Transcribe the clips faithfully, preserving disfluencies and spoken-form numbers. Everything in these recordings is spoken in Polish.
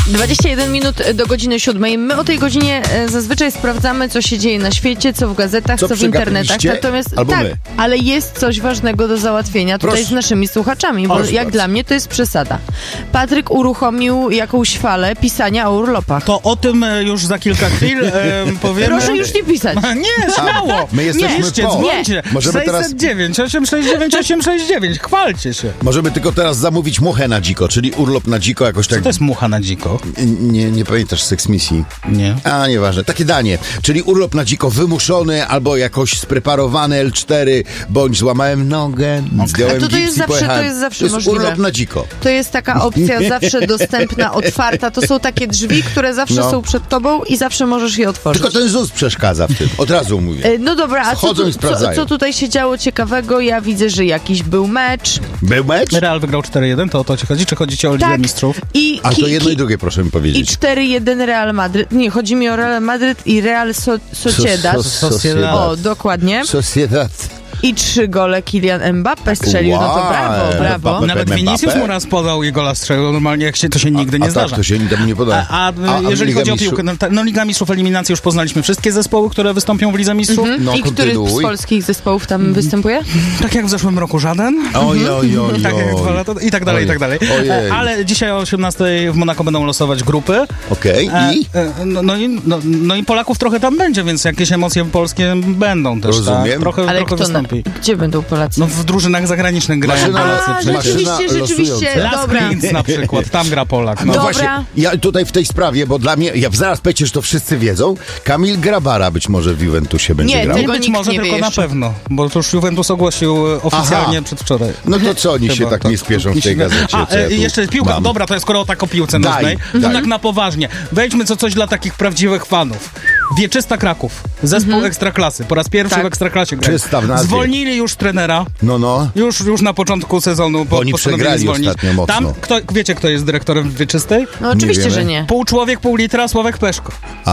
dwadzieścia jeden minut do godziny siódmej. My o tej godzinie zazwyczaj sprawdzamy, co się dzieje na świecie, co w gazetach, co, co w internetach. Natomiast albo tak, my. ale jest coś ważnego do załatwienia tutaj Proszę. z naszymi słuchaczami, bo Proszę jak bardzo. dla mnie to jest przesada. Patryk uruchomił jakąś falę pisania o urlopach. To o tym już za kilka chwil e, powiemy. Proszę już nie pisać. Nie, śmiało. My jesteśmy Piszcie, po. dzwońcie. Możemy teraz- sześćset dziewięć, osiemset sześćdziesiąt dziewięć, osiemset sześćdziesiąt dziewięć. Chwalcie się. Możemy tylko teraz zamówić muchę na dziko, czyli urlop na dziko jakoś tak... Co to jest mucha na dziko? Nie, nie pamiętasz seksmisji? Nie. A, nieważne. Takie danie, czyli urlop na dziko wymuszony albo jakoś spreparowany L cztery, bądź złamałem nogę, zdjąłem A to to gips jest i zawsze- to pojechałem. jest zawsze To jest możliwe. urlop na dziko. To jest taka opcja zawsze dostępna, otwarta. To są takie drzwi, które zawsze No. są przed tobą i zawsze możesz je otworzyć. Tylko ten Z U S przeszkadza w tym, od razu mówię. E, No dobra, a co, Chodzą tu, i co, sprawdzają. co tutaj się działo ciekawego? Ja widzę, że jakiś był mecz. Był mecz? Real wygrał cztery jeden, to o to ci chodzi? Czy chodzicie o Ligę Tak. Mistrzów? I, A to ki- jedno ki- i drugie, proszę mi I powiedzieć. cztery jeden Real Madryt. Nie, chodzi mi o Real Madryt i Real so- Sociedad. So- so- Sociedad. O, dokładnie. Sociedad. I trzy gole Kylian Mbappé strzelił. No to Wow, brawo, brawo. Mbappé. Nawet Vinicius Mbappé? mu raz podał i gola strzelił. Normalnie jak się, to się nigdy nie a zdarza. tak, to się temu nie poda. A, a, jeżeli Liga chodzi o Mistrzów? piłkę, no, ta- no Liga Mistrzów, eliminację już poznaliśmy wszystkie zespoły, które wystąpią w Lidze Mistrzów. Mhm. No, I który z kontynuuj. polskich zespołów tam występuje? Tak jak w zeszłym roku żaden. Oj, oj, oj, Tak jak dwa oj. lata i tak dalej, i tak dalej. Ojej. E, Ale dzisiaj o osiemnastej w Monako będą losować grupy. Okej, E, i? e, no, no, i, no, no i Polaków trochę tam będzie, więc jakieś emocje polskie będą też. Rozumiem. Tak? Trochę, Ale trochę kto na, wystąpi. gdzie będą Polacy? No w drużynach zagranicznych grają Maszyna Polacy A, przecież. rzeczywiście, Maszyna rzeczywiście. losująca. Las Dobra. Klintz na przykład, tam gra Polak. No No. Dobra. właśnie, ja tutaj w tej sprawie, bo dla mnie, ja zaraz powiedzieć, że to wszyscy wiedzą, Kamil Grabara być może w Juventusie będzie Nie, grał. tego Być nikt może nie tylko wie na jeszcze. pewno, bo to już Juventus ogłosił e, oficjalnie Aha. przedwczoraj. No to co oni się Chyba tak nie spieszą w tej gazecie? A, co ja e, tu jeszcze piłka, mam? dobra, to jest skoro tak o piłce Daj, nożnej, to daj. tak na poważnie. Wejdźmy co coś dla takich prawdziwych fanów. Wieczysta Kraków, zespół Ekstraklasy, po raz pierwszy Tak. w Ekstraklasie gra. Czysta w nazwie. Zwolnili już trenera, No, no. już, już na początku sezonu po, oni postanowili przegrali zwolnić. ostatnio mocno. Tam, kto, wiecie kto jest dyrektorem Wieczystej? No oczywiście, wiemy. że nie. Pół człowiek, pół litra, Sławek Peszko.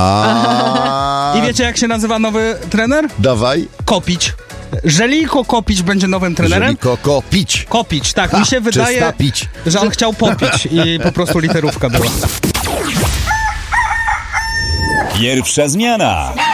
A I wiecie jak się nazywa nowy trener? Dawaj. Kopić. Żeliko Kopić będzie nowym trenerem. Jeżeli koko pić. Kopić, tak. Ha, Mi się wydaje, czysta pić. że on chciał popić i po prostu literówka była. Pierwsza zmiana.